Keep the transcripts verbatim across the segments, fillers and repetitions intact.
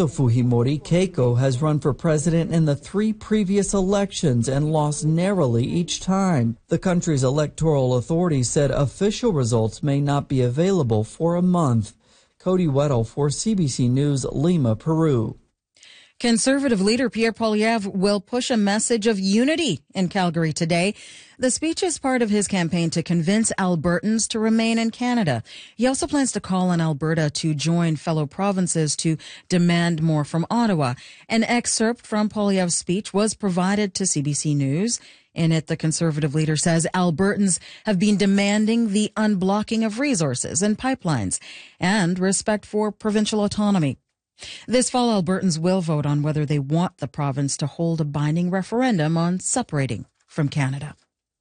Alberto Fujimori Keiko has run for president in the three previous elections and lost narrowly each time. The country's electoral authorities said official results may not be available for a month. Cody Weddle for C B C News, Lima, Peru. Conservative leader Pierre Poilievre will push a message of unity in Calgary today. The speech is part of his campaign to convince Albertans to remain in Canada. He also plans to call on Alberta to join fellow provinces to demand more from Ottawa. An excerpt from Poilievre's speech was provided to C B C News. In it, the Conservative leader says Albertans have been demanding the unblocking of resources and pipelines and respect for provincial autonomy. This fall, Albertans will vote on whether they want the province to hold a binding referendum on separating from Canada.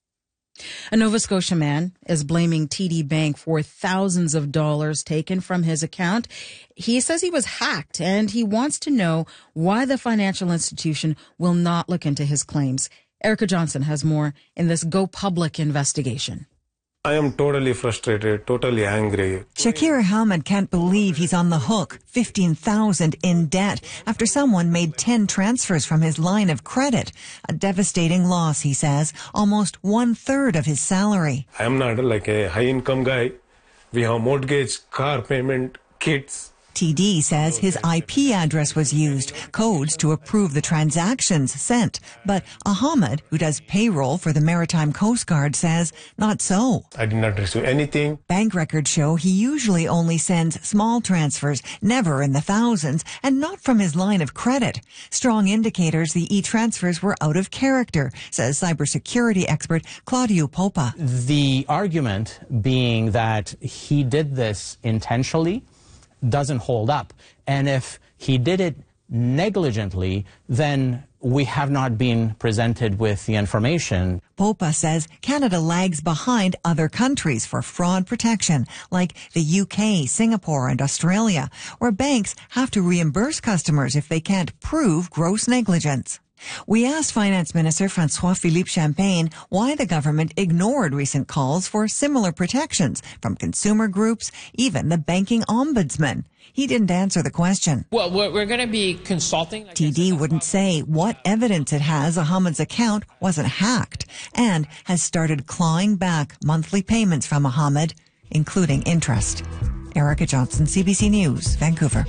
A Nova Scotia man is blaming T D Bank for thousands of dollars taken from his account. He says he was hacked, and he wants to know why the financial institution will not look into his claims. Erica Johnson has more in this Go Public investigation. I am totally frustrated, totally angry. Shakir Ahmed can't believe he's on the hook, fifteen thousand dollars in debt, after someone made ten transfers from his line of credit. A devastating loss, he says, almost one-third of his salary. I am not like a high-income guy. We have mortgage, car payment, kids. T D says his I P address was used, codes to approve the transactions sent. But Ahmed, who does payroll for the Maritime Coast Guard, says not so. I did not receive anything. Bank records show he usually only sends small transfers, never in the thousands, and not from his line of credit. Strong indicators the e-transfers were out of character, says cybersecurity expert Claudio Popa. The argument being that he did this intentionally doesn't hold up. And if he did it negligently, then we have not been presented with the information. Popa says Canada lags behind other countries for fraud protection, like the U K, Singapore, and Australia, where banks have to reimburse customers if they can't prove gross negligence. We asked Finance Minister François-Philippe Champagne why the government ignored recent calls for similar protections from consumer groups, even the banking ombudsman. He didn't answer the question. Well, we're going to be consulting. T D wouldn't say what evidence it has Ahmed's account wasn't hacked and has started clawing back monthly payments from Ahmed, including interest. Erica Johnson, C B C News, Vancouver.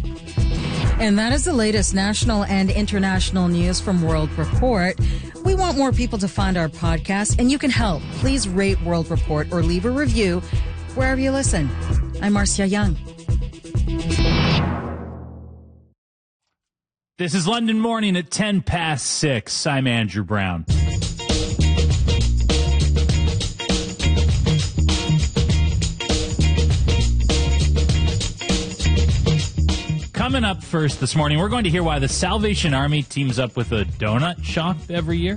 And that is the latest national and international news from World Report. We want more people to find our podcast, and you can help. Please rate World Report or leave a review wherever you listen. I'm Marcia Young. This is London Morning at ten past six. I'm Andrew Brown. Coming up first this morning, we're going to hear why the Salvation Army teams up with a donut shop every year.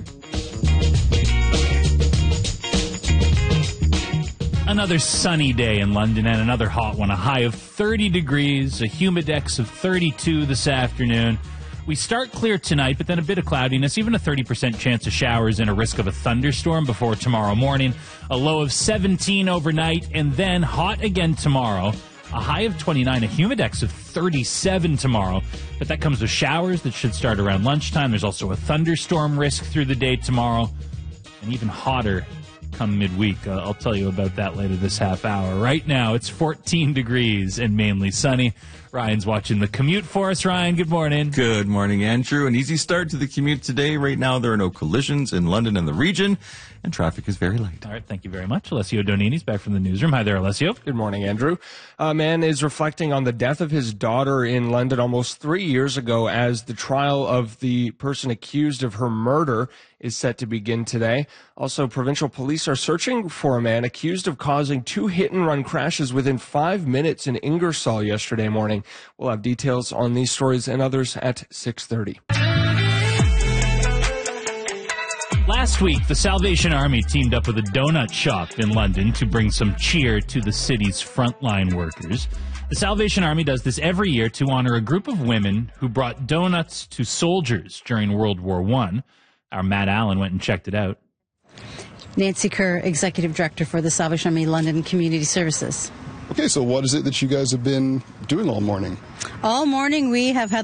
Another sunny day in London and another hot one. A high of thirty degrees, a humidex of thirty-two this afternoon. We start clear tonight, but then a bit of cloudiness, even a thirty percent chance of showers and a risk of a thunderstorm before tomorrow morning. A low of seventeen overnight, and then hot again tomorrow. A high of twenty-nine, a humidex of thirty-seven tomorrow. But that comes with showers that should start around lunchtime. There's also a thunderstorm risk through the day tomorrow. And even hotter come midweek. Uh, I'll tell you about that later this half hour. Right now, it's fourteen degrees and mainly sunny. Ryan's watching the commute for us. Ryan, good morning. Good morning, Andrew. An easy start to the commute today. Right now, there are no collisions in London and the region, and traffic is very light. All right, thank you very much. Alessio Donini's back from the newsroom. Hi there, Alessio. Good morning, Andrew. A man is reflecting on the death of his daughter in London almost three years ago as the trial of the person accused of her murder is set to begin today. Also, provincial police are searching for a man accused of causing two hit-and-run crashes within five minutes in Ingersoll yesterday morning. We'll have details on these stories and others at six thirty. Last week, the Salvation Army teamed up with a donut shop in London to bring some cheer to the city's frontline workers. The Salvation Army does this every year to honor a group of women who brought donuts to soldiers during World War One. Our Matt Allen went and checked it out. Nancy Kerr, Executive Director for the Salvation Army London Community Services. Okay, so what is it that you guys have been doing all morning? All morning we have had